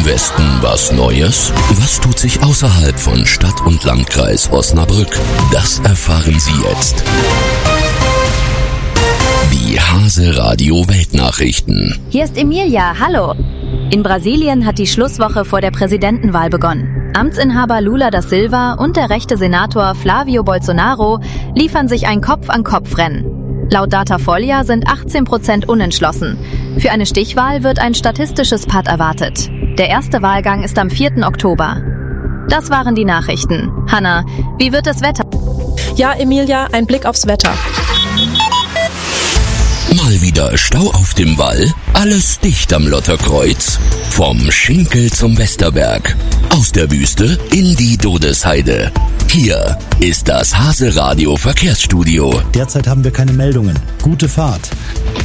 Westen was Neues? Was tut sich außerhalb von Stadt und Landkreis Osnabrück? Das erfahren Sie jetzt. Die Hase Radio Weltnachrichten. Hier ist Emilia, hallo. In Brasilien hat die Schlusswoche vor der Präsidentenwahl begonnen. Amtsinhaber Lula da Silva und der rechte Senator Flavio Bolsonaro liefern sich ein Kopf-an-Kopf-Rennen. Laut Datafolha sind 18% unentschlossen. Für eine Stichwahl wird ein statistisches Patt erwartet. Der erste Wahlgang ist am 4. Oktober. Das waren die Nachrichten. Hanna, wie wird das Wetter? Ja, Emilia, ein Blick aufs Wetter. Mal wieder Stau auf dem Wall, alles dicht am Lotterkreuz. Vom Schinkel zum Westerberg, aus der Wüste in die Dodesheide. Hier ist das Hase Radio Verkehrsstudio. Derzeit haben wir keine Meldungen. Gute Fahrt.